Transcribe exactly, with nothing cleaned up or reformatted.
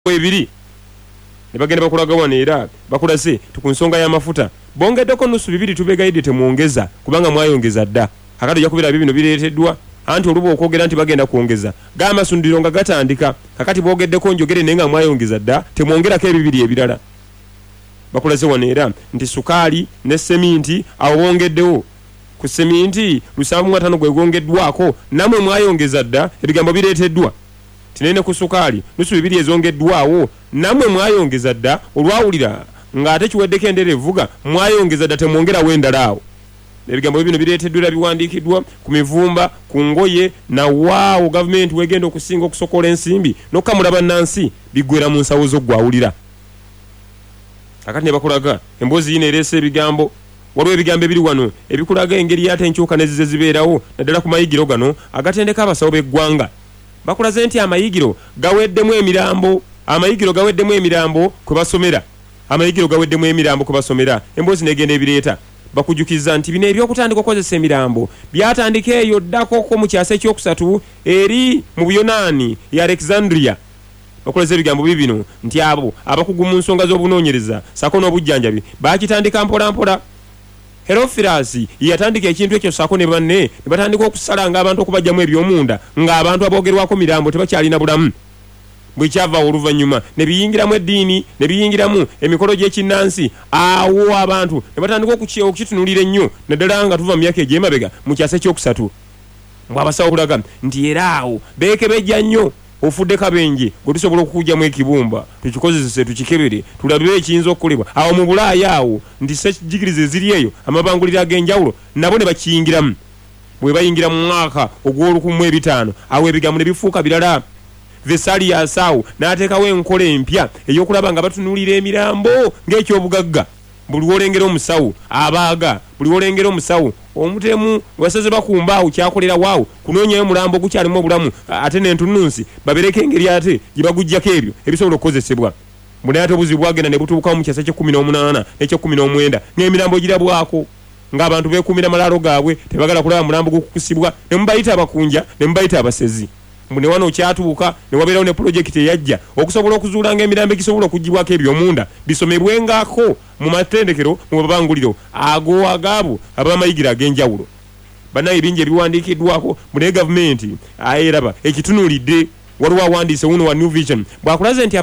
ebiri ne bagenda bakulaga wano era bakulase tukunsonga ya mafuta bongeddeko nusu bibiri tubegayidde temuongeza kubanga mwayongeza dda kakati yakubira bibino bireeteddwa anti olubo okwogera nti bagenda kuongeza g'amasundiro nga gatandika kakati boogeddeko njogere naye nga mwayongeza dda temwongerako ebibiri ebirala bakulase wano era nti sukaali ne seminti awo bongeddewo ku seminti lusanvu mu ataano gwe gwongeddwako namwe mwayongeza dda ebigambo bireeteddwa tinene ku sukaali nusu bibiri ezongeddwawo namwe mwayongeza dda olwawulira ng'ate kiweddeko endere evuga mwayongeza dda temwongerawo endala awo ebigambo bino bireeteddwa biwandiikiddwa ku mivumba ku ngoye na waawo gavumenti wegenda okusinga okusokola ensimbi n'okukamula bannansi biggwera mu nsawo z'oggwawulira kakati ne bakulaga emboozi yino ereese ebigambo waliwo ebigambo ebiri wano ebikulaga engeri ate enkyuka nezize zibeerawo naddala ku mayigiro gano agatendeka abasawo b'eggwanga bakulaze nti amayigiro gaweddemu emirambo amayigiro gaweddemu emirambo kwe basomera amayigiro gaweddemu emirambo kwe basomera emboozi negenda ebireeta bakujukiza nti bino ebyokutandika okukozesa emirambo byatandika eyo ddakoko mu kyasa ekyokusatu eri mu buyonaani ya alexandria bakulaze ebigambo bibino nti abo abakugu mu nsonga z'obunoonyereza sako n'obujjanjabi bakitandika mpola mpola Herofirasi yatandika ekintu ekyo sako ne banne ne batandika okusalanga abantu okubajjamu ebyomunda ng'abantu aboogerwako mirambo tebakyalina bulamu bwe kyava oluvannyuma ne biyingiramu eddiini ne biyingiramu emikolo gy'ekinnansi awo abantu ne batandika okukitunulira ennyo naddala nga tuva mu myaka egy'emabega mu kyasa ekyokusatu mbw'abasawo okulaga nti era awo beekebejja nnyo ofudde kabenje gwe tusobola okukugyamu ekibumba tukikozesese tukikebere tulabe ekiyinza okukolebwa awo mu bulaaya awo nti sekijigiriza eziri eyo amabanguliro ag'enjawulo nabo ne bakiyingiramu bwe bayingira mu mwaka ogw'olukumi mu ebitaano awo ebigambo ne bifuuka birala Vesalius awo n'ateekawo enkola empya ey'okulaba nga batunuulira emirambo ng'ekyobugagga buli wolengera omusawo abaaga buli wolengera omusawo omutemu wasaze bakumba awo kyakolera waawo kunoonyayo mulambo gukyalimu obulamu ate n'entunnunsi babereko engeri ate gye bagujjako ebyo ebisobola okukozesebwa munaye ate obuzibu bwagenda ne butuukawo mu kyasa ky'ekkumi n'omunaana n'eky'ekkumi n'omwenda ng'emirambo girabwako ng'abantu beekuumira malaalo gaabwe tebagala kulaba mulambo gukukusibwa ne mubayita abakunja ne mubayita abasezi ne wano kyatuuka ne wabeerawo ne pulojekiti eyajja okusobola okuzuulanga emirambo egisobola okuggibwako ebyomunda bisomebwengako mu matendekero mu mabanguliro ago agaabo ab'amayigira ag'enjawulo bannaye bingi ebiwandiikiddwako munaye gavumenti ayeraba ekitunuulidde waliwo awandiise wuno wa New Vision bw'akulaze nti